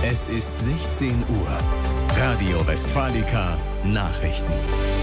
Es ist 16 Uhr. Radio Westfalica Nachrichten.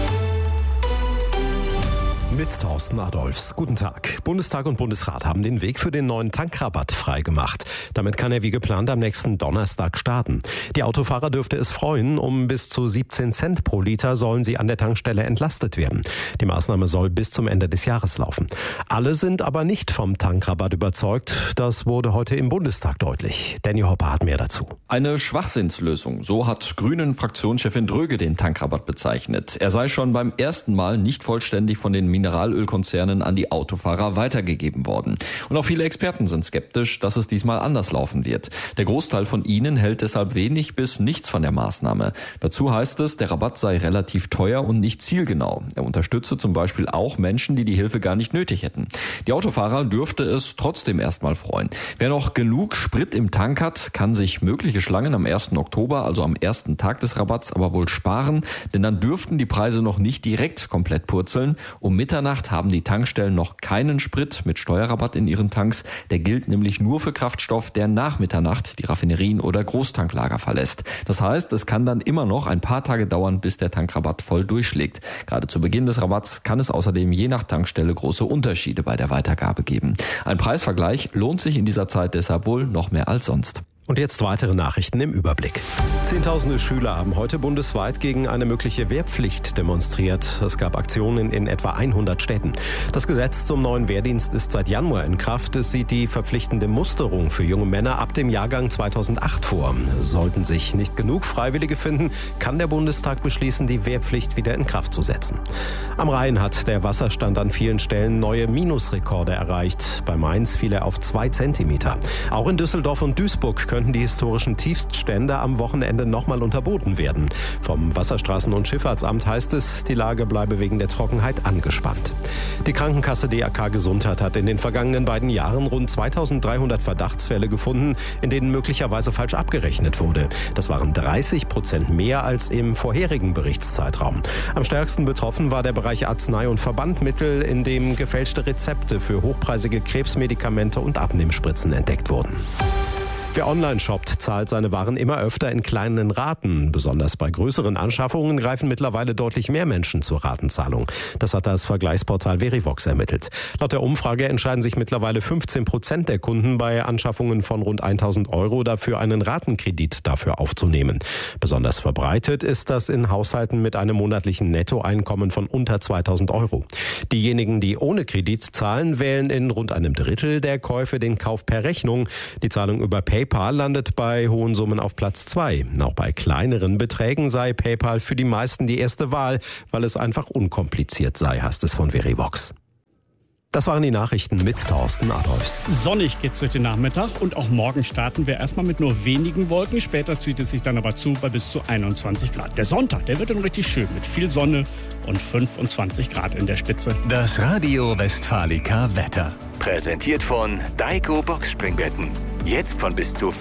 Mit Thorsten Adolfs. Guten Tag. Bundestag und Bundesrat haben den Weg für den neuen Tankrabatt freigemacht. Damit kann er wie geplant am nächsten Donnerstag starten. Die Autofahrer dürfte es freuen. Um bis zu 17 Cent pro Liter sollen sie an der Tankstelle entlastet werden. Die Maßnahme soll bis zum Ende des Jahres laufen. Alle sind aber nicht vom Tankrabatt überzeugt. Das wurde heute im Bundestag deutlich. Danny Hopper hat mehr dazu. Eine Schwachsinnslösung. So hat Grünen-Fraktionschefin Dröge den Tankrabatt bezeichnet. Er sei schon beim ersten Mal nicht vollständig von den Mineralölkonzernen an die Autofahrer weitergegeben worden. Und auch viele Experten sind skeptisch, dass es diesmal anders laufen wird. Der Großteil von ihnen hält deshalb wenig bis nichts von der Maßnahme. Dazu heißt es, der Rabatt sei relativ teuer und nicht zielgenau. Er unterstütze zum Beispiel auch Menschen, die die Hilfe gar nicht nötig hätten. Die Autofahrer dürfte es trotzdem erstmal freuen. Wer noch genug Sprit im Tank hat, kann sich mögliche Schlangen am 1. Oktober, also am ersten Tag des Rabatts, aber wohl sparen, denn dann dürften die Preise noch nicht direkt komplett purzeln. Um Mitternacht haben die Tankstellen noch keinen Sprit mit Steuerrabatt in ihren Tanks. Der gilt nämlich nur für Kraftstoff, der nach Mitternacht die Raffinerien oder Großtanklager verlässt. Das heißt, es kann dann immer noch ein paar Tage dauern, bis der Tankrabatt voll durchschlägt. Gerade zu Beginn des Rabatts kann es außerdem je nach Tankstelle große Unterschiede bei der Weitergabe geben. Ein Preisvergleich lohnt sich in dieser Zeit deshalb wohl noch mehr als sonst. Und jetzt weitere Nachrichten im Überblick. Zehntausende Schüler haben heute bundesweit gegen eine mögliche Wehrpflicht demonstriert. Es gab Aktionen in etwa 100 Städten. Das Gesetz zum neuen Wehrdienst ist seit Januar in Kraft. Es sieht die verpflichtende Musterung für junge Männer ab dem Jahrgang 2008 vor. Sollten sich nicht genug Freiwillige finden, kann der Bundestag beschließen, die Wehrpflicht wieder in Kraft zu setzen. Am Rhein hat der Wasserstand an vielen Stellen neue Minusrekorde erreicht. Bei Mainz fiel er auf 2 Zentimeter. Auch in Düsseldorf und Duisburg könnten die historischen Tiefststände am Wochenende nochmal unterboten werden. Vom Wasserstraßen- und Schifffahrtsamt heißt es, die Lage bleibe wegen der Trockenheit angespannt. Die Krankenkasse DRK Gesundheit hat in den vergangenen beiden Jahren rund 2300 Verdachtsfälle gefunden, in denen möglicherweise falsch abgerechnet wurde. Das waren 30% mehr als im vorherigen Berichtszeitraum. Am stärksten betroffen war der Bereich Arznei- und Verbandmittel, in dem gefälschte Rezepte für hochpreisige Krebsmedikamente und Abnehmspritzen entdeckt wurden. Wer online shoppt, zahlt seine Waren immer öfter in kleinen Raten. Besonders bei größeren Anschaffungen greifen mittlerweile deutlich mehr Menschen zur Ratenzahlung. Das hat das Vergleichsportal Verivox ermittelt. Laut der Umfrage entscheiden sich mittlerweile 15% der Kunden bei Anschaffungen von rund 1.000 Euro dafür, einen Ratenkredit dafür aufzunehmen. Besonders verbreitet ist das in Haushalten mit einem monatlichen Nettoeinkommen von unter 2.000 Euro. Diejenigen, die ohne Kredit zahlen, wählen in rund einem Drittel der Käufe den Kauf per Rechnung. Die Zahlung über PayPal landet bei hohen Summen auf Platz 2. Auch bei kleineren Beträgen sei PayPal für die meisten die erste Wahl, weil es einfach unkompliziert sei, heißt es von Verivox. Das waren die Nachrichten mit Thorsten Adolfs. Sonnig geht's durch den Nachmittag und auch morgen starten wir erstmal mit nur wenigen Wolken. Später zieht es sich dann aber zu bei bis zu 21 Grad. Der Sonntag, der wird dann richtig schön mit viel Sonne und 25 Grad in der Spitze. Das Radio Westfalica Wetter. Präsentiert von Daiko Boxspringbetten. Jetzt von bis zu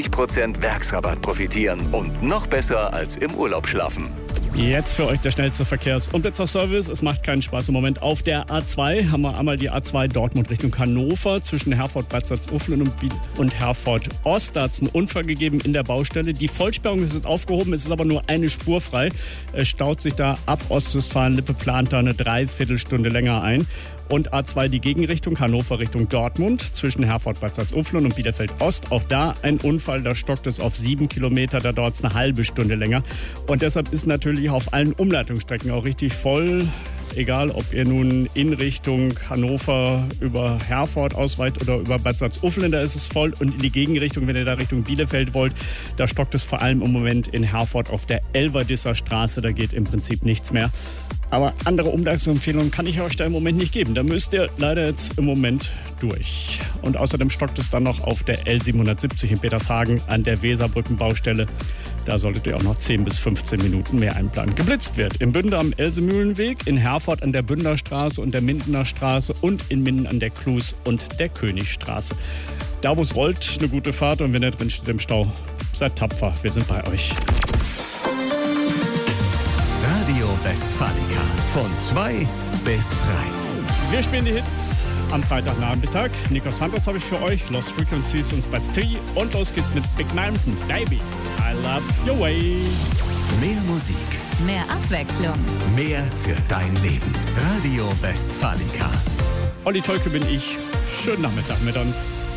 50% Werksrabatt profitieren und noch besser als im Urlaub schlafen. Jetzt für euch der schnellste Verkehrs- und Blitzerservice. Es macht keinen Spaß im Moment. Auf der A2 haben wir einmal die A2 Dortmund Richtung Hannover zwischen Herford-Bad Salzuflen und Herford-Ost. Da hat es einen Unfall gegeben in der Baustelle. Die Vollsperrung ist jetzt aufgehoben, es ist aber nur eine Spur frei. Es staut sich da ab Ostwestfalen-Lippe, plant da eine Dreiviertelstunde länger ein. Und A2 die Gegenrichtung, Hannover Richtung Dortmund, zwischen Herford-Bad Salzuflen und Bielefeld-Ost. Auch da ein Unfall, da stockt es auf 7 Kilometer, da dauert es eine halbe Stunde länger. Und deshalb ist natürlich auf allen Umleitungsstrecken auch richtig voll. Egal, ob ihr nun in Richtung Hannover über Herford ausweicht oder über Bad Salzuflen, da ist es voll. Und in die Gegenrichtung, wenn ihr da Richtung Bielefeld wollt, da stockt es vor allem im Moment in Herford auf der Elverdisser Straße. Da geht im Prinzip nichts mehr. Aber andere Umleitungsempfehlungen kann ich euch da im Moment nicht geben. Da müsst ihr leider jetzt im Moment durch. Und außerdem stockt es dann noch auf der L770 in Petershagen an der Weserbrückenbaustelle. Da solltet ihr auch noch 10 bis 15 Minuten mehr einplanen. Geblitzt wird im Bünde am Elsemühlenweg, in Herford an der Bünderstraße und der Mindener Straße und in Minden an der Klus und der Königstraße. Da wo es rollt, eine gute Fahrt, und wenn ihr drin steht im Stau, seid tapfer, wir sind bei euch. Radio Westfalica. Von 2 bis 3. Wir spielen die Hits am Freitagnachmittag. Nico Santos habe ich für euch, Lost Frequencies und Bastille. Und los geht's mit Big Mountain, Baby. I love your way. Mehr Musik, Mehr Abwechslung. mehr für dein Leben. Radio Westfalica. Olli Tolke bin ich. Schönen Nachmittag mit uns.